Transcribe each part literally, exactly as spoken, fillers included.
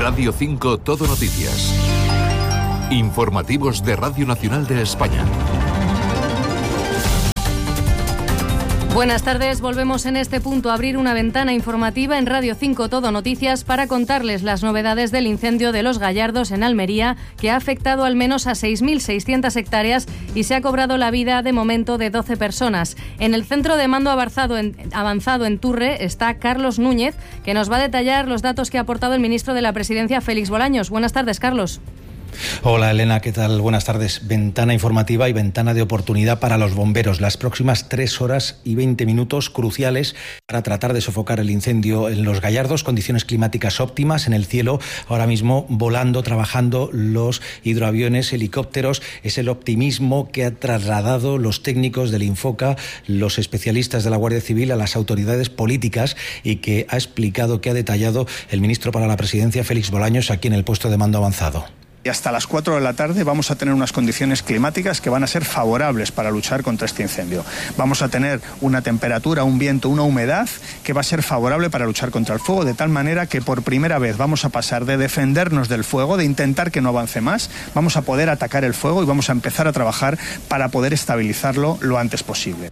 Radio cinco Todo Noticias. Informativos de Radio Nacional de España. Buenas tardes, volvemos en este punto a abrir una ventana informativa en Radio cinco Todo Noticias para contarles las novedades del incendio de Los Gallardos en Almería, que ha afectado al menos a seis mil seiscientas hectáreas y se ha cobrado la vida de momento de doce personas. En el centro de mando avanzado en, avanzado en Turre está Carlos Núñez, que nos va a detallar los datos que ha aportado el ministro de la Presidencia, Félix Bolaños. Buenas tardes, Carlos. Hola Elena, ¿qué tal? Buenas tardes. Ventana informativa y ventana de oportunidad para los bomberos. Las próximas tres horas y veinte minutos cruciales para tratar de sofocar el incendio en Los Gallardos. Condiciones climáticas óptimas en el cielo. Ahora mismo volando, trabajando los hidroaviones, helicópteros. Es el optimismo que ha trasladado los técnicos del Infoca, los especialistas de la Guardia Civil a las autoridades políticas y que ha explicado, que ha detallado el ministro para la Presidencia, Félix Bolaños, aquí en el puesto de mando avanzado. Y hasta las cuatro de la tarde vamos a tener unas condiciones climáticas que van a ser favorables para luchar contra este incendio. Vamos a tener una temperatura, un viento, una humedad que va a ser favorable para luchar contra el fuego, de tal manera que por primera vez vamos a pasar de defendernos del fuego, de intentar que no avance más, vamos a poder atacar el fuego y vamos a empezar a trabajar para poder estabilizarlo lo antes posible.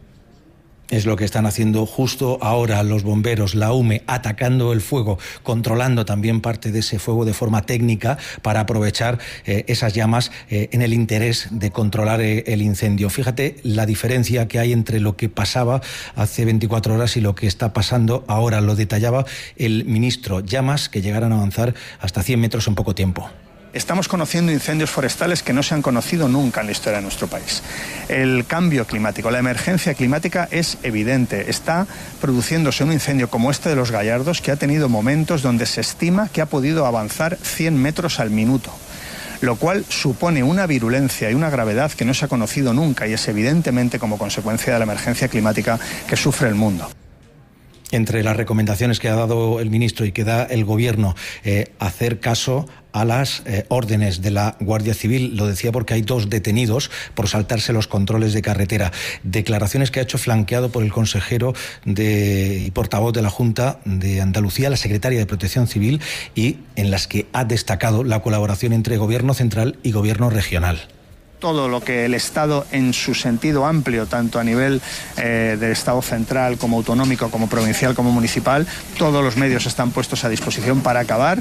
Es lo que están haciendo justo ahora los bomberos, la U M E, atacando el fuego, controlando también parte de ese fuego de forma técnica para aprovechar eh, esas llamas eh, en el interés de controlar eh, el incendio. Fíjate la diferencia que hay entre lo que pasaba hace veinticuatro horas y lo que está pasando ahora. Lo detallaba el ministro. Llamas que llegaran a avanzar hasta cien metros en poco tiempo. Estamos conociendo incendios forestales que no se han conocido nunca en la historia de nuestro país. El cambio climático, la emergencia climática es evidente. Está produciéndose un incendio como este de Los Gallardos, que ha tenido momentos donde se estima que ha podido avanzar cien metros al minuto, lo cual supone una virulencia y una gravedad que no se ha conocido nunca y es evidentemente como consecuencia de la emergencia climática que sufre el mundo. Entre las recomendaciones que ha dado el ministro y que da el Gobierno, eh, hacer caso a las eh, órdenes de la Guardia Civil. Lo decía porque hay dos detenidos por saltarse los controles de carretera. Declaraciones que ha hecho flanqueado por el consejero de, y portavoz de la Junta de Andalucía, la secretaria de Protección Civil, y en las que ha destacado la colaboración entre Gobierno central y Gobierno regional. Todo lo que el Estado en su sentido amplio, tanto a nivel eh, del Estado central como autonómico, como provincial, como municipal, todos los medios están puestos a disposición para acabar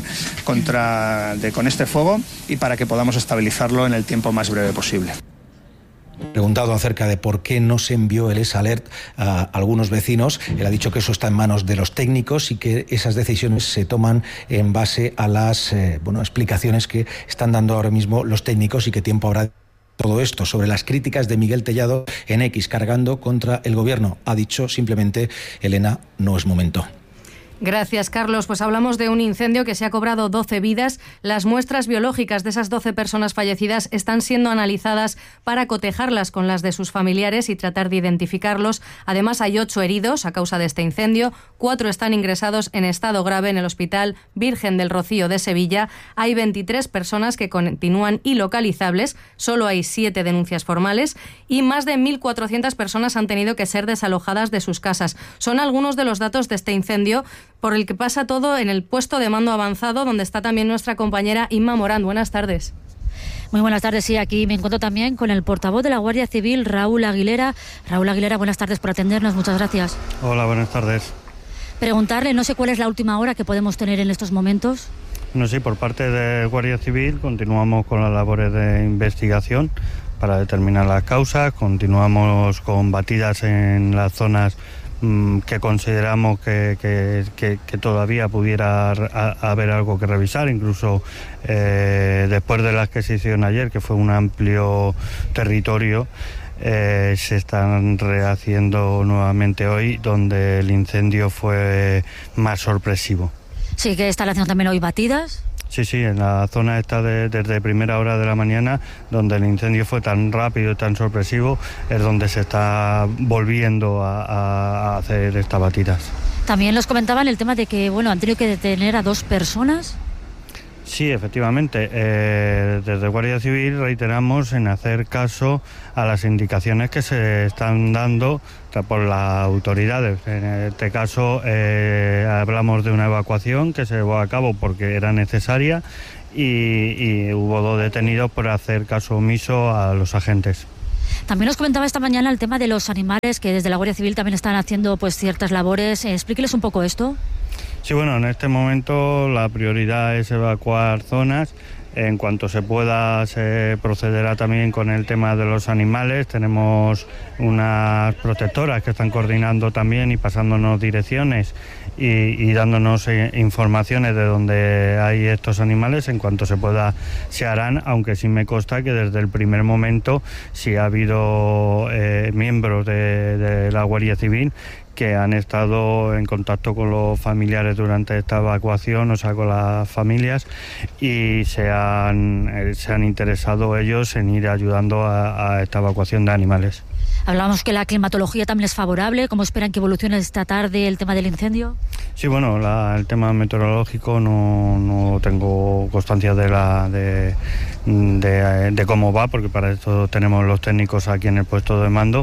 contra, de, con este fuego y para que podamos estabilizarlo en el tiempo más breve posible. Preguntado acerca de por qué no se envió el E S Alert a algunos vecinos, él ha dicho que eso está en manos de los técnicos y que esas decisiones se toman en base a las eh, bueno, explicaciones que están dando ahora mismo los técnicos y qué tiempo habrá. Todo esto sobre las críticas de Miguel Tellado en X, cargando contra el Gobierno. Ha dicho simplemente, Elena, no es momento. Gracias, Carlos. Pues hablamos de un incendio que se ha cobrado doce vidas. Las muestras biológicas de esas doce personas fallecidas están siendo analizadas para cotejarlas con las de sus familiares y tratar de identificarlos. Además, hay ocho heridos a causa de este incendio. Cuatro están ingresados en estado grave en el Hospital Virgen del Rocío de Sevilla. Hay veintitrés personas que continúan ilocalizables. Solo hay siete denuncias formales y más de mil cuatrocientas personas han tenido que ser desalojadas de sus casas. Son algunos de los datos de este incendio por el que pasa todo en el puesto de mando avanzado, donde está también nuestra compañera Inma Morán. Buenas tardes. Muy buenas tardes, sí, aquí me encuentro también con el portavoz de la Guardia Civil, Raúl Aguilera. Raúl Aguilera, buenas tardes por atendernos, muchas gracias. Hola, buenas tardes. Preguntarle, no sé cuál es la última hora que podemos tener en estos momentos. No, sí, por parte de Guardia Civil continuamos con las labores de investigación para determinar las causas, continuamos con batidas en las zonas que consideramos que, que, que, que todavía pudiera haber algo que revisar, incluso eh, después de la adquisición ayer, que fue un amplio territorio, eh, se están rehaciendo nuevamente hoy, donde el incendio fue más sorpresivo. Sí, que están haciendo también hoy batidas. Sí, sí, en la zona esta de, desde primera hora de la mañana, donde el incendio fue tan rápido y tan sorpresivo, es donde se está volviendo a, a hacer estas batidas. También nos comentaban el tema de que, bueno, han tenido que detener a dos personas. Sí, efectivamente. Eh, desde Guardia Civil reiteramos en hacer caso a las indicaciones que se están dando por las autoridades. En este caso eh, hablamos de una evacuación que se llevó a cabo porque era necesaria y, y hubo dos detenidos por hacer caso omiso a los agentes. También nos comentaba esta mañana el tema de los animales, que desde la Guardia Civil también están haciendo pues ciertas labores. Eh, explíqueles un poco esto. Sí, bueno, en este momento la prioridad es evacuar zonas. En cuanto se pueda, se procederá también con el tema de los animales. Tenemos unas protectoras que están coordinando también y pasándonos direcciones y, y dándonos eh, informaciones de dónde hay estos animales. En cuanto se pueda, se harán, aunque sí me consta que desde el primer momento sí ha habido eh, miembros de, de la Guardia Civil que han estado en contacto con los familiares durante esta evacuación, o sea, con las familias, y se han, eh, se han interesado ellos en ir ayudando a, a esta evacuación de animales. Hablábamos que la climatología también es favorable. ¿Cómo esperan que evolucione esta tarde el tema del incendio? Sí, bueno, la, el tema meteorológico no, no tengo constancia de, la, de, de, de cómo va, porque para esto tenemos los técnicos aquí en el puesto de mando.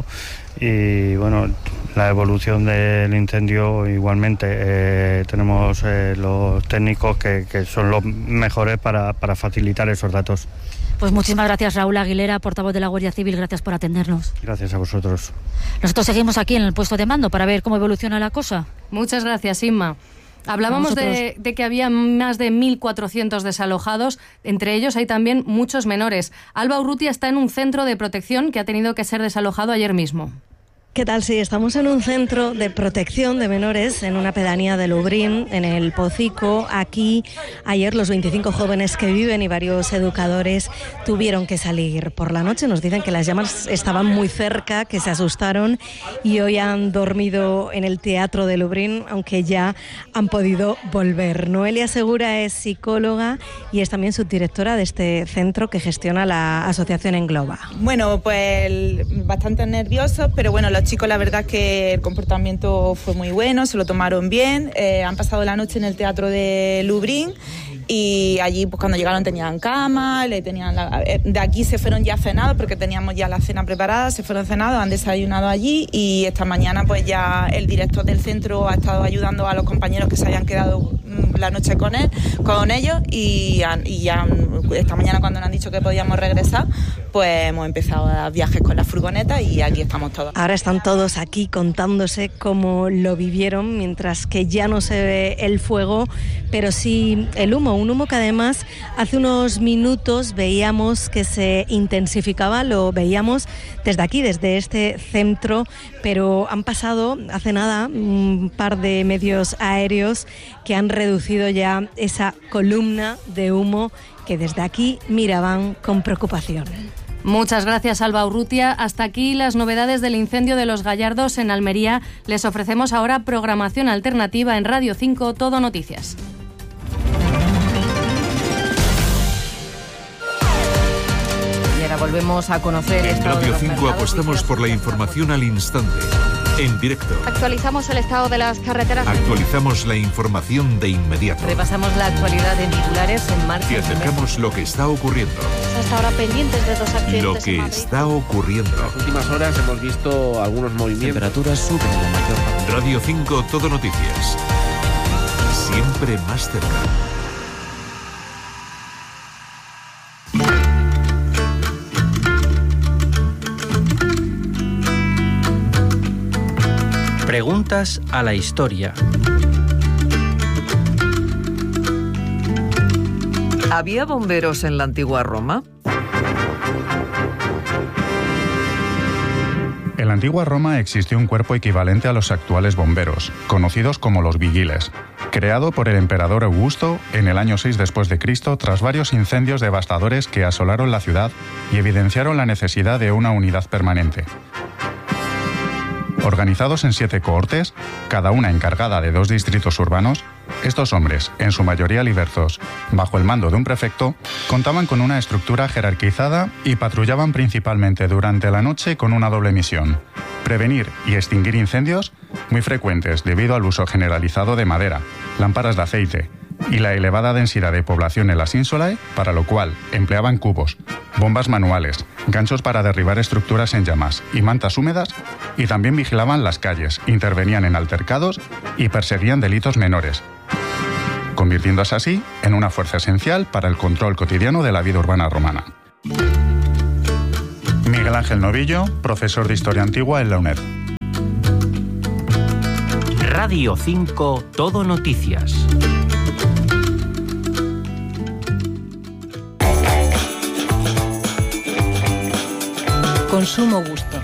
Y bueno, la evolución del incendio igualmente eh, tenemos eh, los técnicos que, que son los mejores para, para facilitar esos datos. Pues muchísimas gracias, Raúl Aguilera, portavoz de la Guardia Civil. Gracias por atendernos. Gracias a vosotros. Nosotros seguimos aquí en el puesto de mando para ver cómo evoluciona la cosa. Muchas gracias, Inma. Hablábamos de, de que había más de mil cuatrocientos desalojados, entre ellos hay también muchos menores. Alba Urrutia está en un centro de protección que ha tenido que ser desalojado ayer mismo. ¿Qué tal? Sí, estamos en un centro de protección de menores en una pedanía de Lubrín, en el Pocico. Aquí, ayer, los veinticinco jóvenes que viven y varios educadores tuvieron que salir por la noche. Nos dicen que las llamas estaban muy cerca, que se asustaron y hoy han dormido en el teatro de Lubrín, aunque ya han podido volver. Noelia Segura es psicóloga y es también subdirectora de este centro que gestiona la asociación Engloba. Bueno, pues bastante nerviosos, pero bueno, los chicos, la verdad que el comportamiento fue muy bueno, se lo tomaron bien, eh, han pasado la noche en el teatro de Lubrín y allí pues cuando llegaron tenían cama, le tenían la, de aquí se fueron ya cenados porque teníamos ya la cena preparada, se fueron cenados, han desayunado allí y esta mañana pues ya el director del centro ha estado ayudando a los compañeros que se habían quedado la noche con él, con ellos y, y ya esta mañana cuando nos han dicho que podíamos regresar, pues hemos empezado a dar viajes con la furgoneta y aquí estamos todos. Ahora están todos aquí contándose cómo lo vivieron, mientras que ya no se ve el fuego, pero sí el humo, un humo que además hace unos minutos veíamos que se intensificaba, lo veíamos desde aquí, desde este centro, pero han pasado hace nada un par de medios aéreos que han reducido ya esa columna de humo que desde aquí miraban con preocupación. Muchas gracias, Alba Urrutia. Hasta aquí las novedades del incendio de Los Gallardos en Almería. Les ofrecemos ahora programación alternativa en Radio cinco Todo Noticias. Y ahora volvemos a conocer... En Radio cinco apostamos por la información al instante. En directo. Actualizamos el estado de las carreteras. Actualizamos la información de inmediato. Repasamos la actualidad en titulares en marcha. Y acercamos lo que está ocurriendo. Hasta ahora pendientes de dos accidentes. Lo que está ocurriendo. En las últimas horas hemos visto algunos movimientos. Temperaturas suben en la mayor parte. Radio cinco Todo Noticias. Siempre más cerca. Preguntas a la historia. ¿Había bomberos en la antigua Roma? En la antigua Roma existió un cuerpo equivalente a los actuales bomberos, conocidos como los vigiles, creado por el emperador Augusto en el año seis después de Cristo tras varios incendios devastadores que asolaron la ciudad y evidenciaron la necesidad de una unidad permanente. Organizados en siete cohortes, cada una encargada de dos distritos urbanos, estos hombres, en su mayoría libertos, bajo el mando de un prefecto, contaban con una estructura jerarquizada y patrullaban principalmente durante la noche con una doble misión: prevenir y extinguir incendios, muy frecuentes debido al uso generalizado de madera, lámparas de aceite, y la elevada densidad de población en las ínsulae, para lo cual empleaban cubos, bombas manuales, ganchos para derribar estructuras en llamas y mantas húmedas, y también vigilaban las calles, intervenían en altercados y perseguían delitos menores, convirtiéndose así en una fuerza esencial para el control cotidiano de la vida urbana romana. Miguel Ángel Novillo, profesor de Historia Antigua en la UNED. Radio cinco Todo Noticias. Consumo gusto.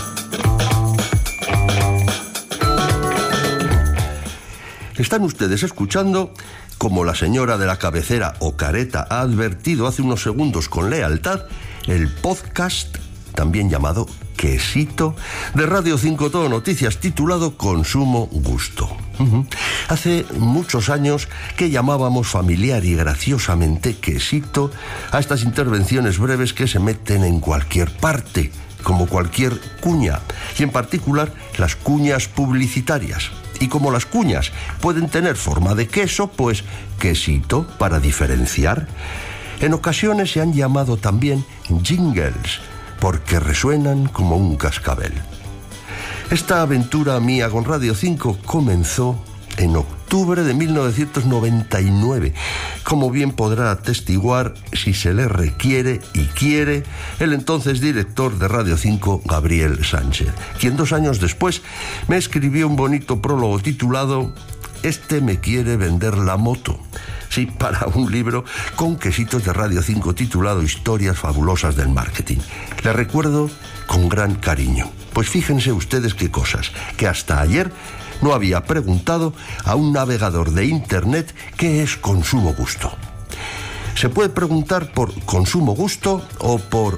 Están ustedes escuchando, como la señora de la cabecera o careta ha advertido hace unos segundos con lealtad, el podcast, también llamado Quesito, de Radio cinco Todo Noticias, titulado Consumo Gusto. Uh-huh. Hace muchos años que llamábamos familiar y graciosamente Quesito a estas intervenciones breves que se meten en cualquier parte, como cualquier cuña, y en particular las cuñas publicitarias. Y como las cuñas pueden tener forma de queso, pues quesito para diferenciar. En ocasiones se han llamado también jingles, porque resuenan como un cascabel. Esta aventura mía con Radio cinco comenzó en octubre de mil novecientos noventa y nueve, como bien podrá atestiguar, si se le requiere y quiere, el entonces director de Radio cinco, Gabriel Sánchez, quien dos años después me escribió un bonito prólogo titulado Este me quiere vender la moto. Sí, para un libro con quesitos de Radio cinco titulado Historias fabulosas del marketing. Le recuerdo con gran cariño. Pues fíjense ustedes qué cosas, que hasta ayer no había preguntado a un navegador de internet qué es consumo gusto. Se puede preguntar por consumo gusto o por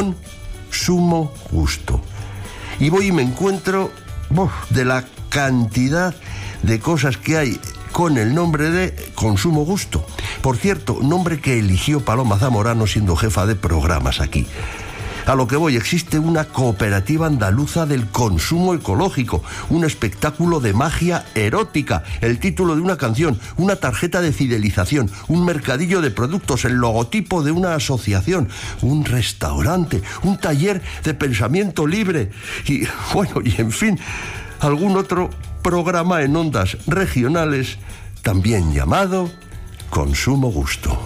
consumo gusto. Y voy y me encuentro uf, de la cantidad de cosas que hay con el nombre de Consumo Gusto. Por cierto, nombre que eligió Paloma Zamorano siendo jefa de programas aquí. A lo que voy, existe una cooperativa andaluza del consumo ecológico, un espectáculo de magia erótica, el título de una canción, una tarjeta de fidelización, un mercadillo de productos, el logotipo de una asociación, un restaurante, un taller de pensamiento libre y, bueno, y en fin, algún otro programa en ondas regionales, también llamado Consumo Gusto.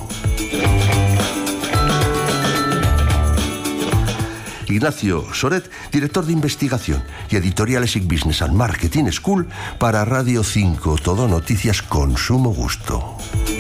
Ignacio Soret, director de investigación y editorial E S I C Business and Marketing School para Radio cinco Todo Noticias Consumo Gusto.